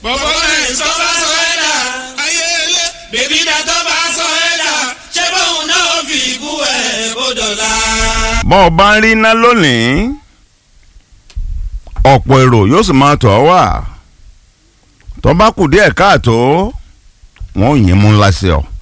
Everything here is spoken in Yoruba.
bọ̀bọ̀ náà sọ bá sọ ẹ̀ dà ayéle bèbí dà tó bá sọ ẹ̀ dà ṣé bóun náà fi ikú ẹ̀ bó dọ̀la. bọ́ ọ bá ń rí iná lónìí ọ̀pọ̀ èrò yóò sì máa tọ̀ ọ́ wà tó bá kù díẹ̀ káàtó wọn ò yín mú ńlá sí ọ.